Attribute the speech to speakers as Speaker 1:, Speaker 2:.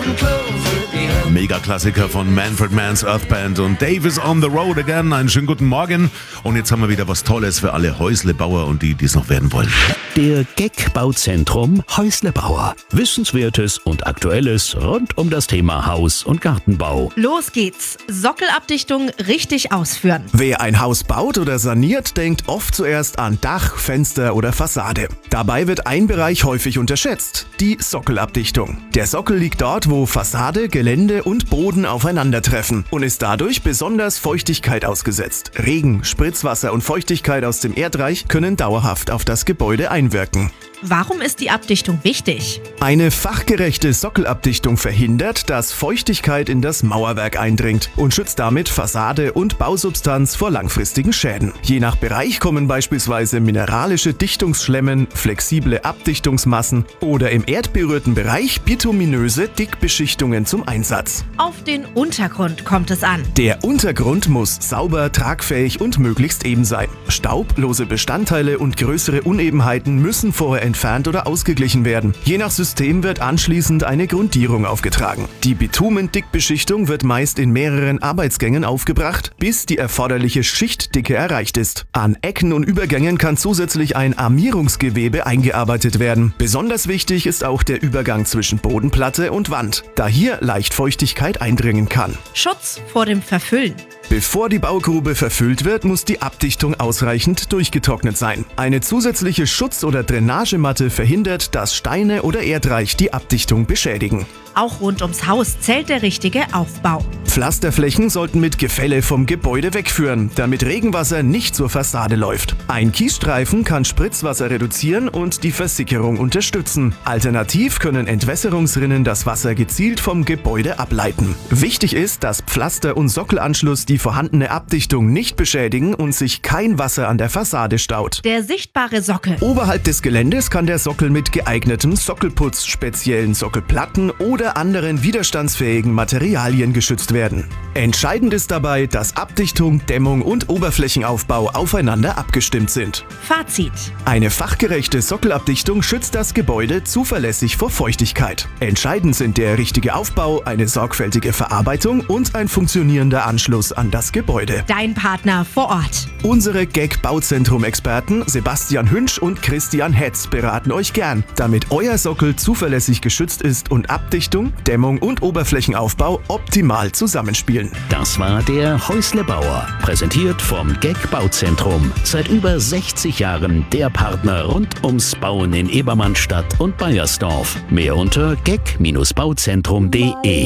Speaker 1: Mega-Klassiker von Manfred Mann's Earth Band und Dave is on the road again. Einen schönen guten Morgen. Und jetzt haben wir wieder was Tolles für alle Häuslebauer und die es noch werden wollen.
Speaker 2: Der Gag-Bauzentrum Häuslebauer. Wissenswertes und Aktuelles rund um das Thema Haus- und Gartenbau.
Speaker 3: Los geht's. Sockelabdichtung richtig ausführen.
Speaker 4: Wer ein Haus baut oder saniert, denkt oft zuerst an Dach, Fenster oder Fassade. Dabei wird ein Bereich häufig unterschätzt: die Sockelabdichtung. Der Sockel liegt dort, wo Fassade, Gelände und Boden aufeinandertreffen und ist dadurch besonders Feuchtigkeit ausgesetzt. Regen, Spritzwasser und Feuchtigkeit aus dem Erdreich können dauerhaft auf das Gebäude einwirken.
Speaker 3: Warum ist die Abdichtung wichtig?
Speaker 4: Eine fachgerechte Sockelabdichtung verhindert, dass Feuchtigkeit in das Mauerwerk eindringt und schützt damit Fassade und Bausubstanz vor langfristigen Schäden. Je nach Bereich kommen beispielsweise mineralische Dichtungsschlemmen, flexible Abdichtungsmassen oder im erdberührten Bereich bituminöse Dickbeschichtungen zum Einsatz.
Speaker 3: Auf den Untergrund kommt es an.
Speaker 4: Der Untergrund muss sauber, tragfähig und möglichst eben sein. Staublose Bestandteile und größere Unebenheiten müssen vorher entfernt oder ausgeglichen werden. Je nach System wird anschließend eine Grundierung aufgetragen. Die Bitumendickbeschichtung wird meist in mehreren Arbeitsgängen aufgebracht, bis die erforderliche Schichtdicke erreicht ist. An Ecken und Übergängen kann zusätzlich ein Armierungsgewebe eingearbeitet werden. Besonders wichtig ist auch der Übergang zwischen Bodenplatte und Wand, da hier leicht Feuchtigkeit eindringen kann.
Speaker 3: Schutz vor dem Verfüllen.
Speaker 4: Bevor die Baugrube verfüllt wird, muss die Abdichtung ausreichend durchgetrocknet sein. Eine zusätzliche Schutz- oder Drainagematte verhindert, dass Steine oder Erdreich die Abdichtung beschädigen.
Speaker 3: Auch rund ums Haus zählt der richtige Aufbau.
Speaker 4: Pflasterflächen sollten mit Gefälle vom Gebäude wegführen, damit Regenwasser nicht zur Fassade läuft. Ein Kiesstreifen kann Spritzwasser reduzieren und die Versickerung unterstützen. Alternativ können Entwässerungsrinnen das Wasser gezielt vom Gebäude ableiten. Wichtig ist, dass Pflaster und Sockelanschluss die vorhandene Abdichtung nicht beschädigen und sich kein Wasser an der Fassade staut.
Speaker 3: Der sichtbare Sockel.
Speaker 4: Oberhalb des Geländes kann der Sockel mit geeignetem Sockelputz, speziellen Sockelplatten oder anderen widerstandsfähigen Materialien geschützt werden. Entscheidend ist dabei, dass Abdichtung, Dämmung und Oberflächenaufbau aufeinander abgestimmt sind.
Speaker 3: Fazit.
Speaker 4: Eine fachgerechte Sockelabdichtung schützt das Gebäude zuverlässig vor Feuchtigkeit. Entscheidend sind der richtige Aufbau, eine sorgfältige Verarbeitung und ein funktionierender Anschluss an das Gebäude.
Speaker 3: Dein Partner vor Ort.
Speaker 4: Unsere Gag-Bauzentrum-Experten Sebastian Hünsch und Christian Hetz beraten euch gern, damit euer Sockel zuverlässig geschützt ist und Abdichtung, Dämmung und Oberflächenaufbau optimal zusammenspielen.
Speaker 2: Das war der Häuslebauer. Präsentiert vom Gag-Bauzentrum. Seit über 60 Jahren der Partner rund ums Bauen in Ebermannstadt und Baiersdorf. Mehr unter gag-bauzentrum.de.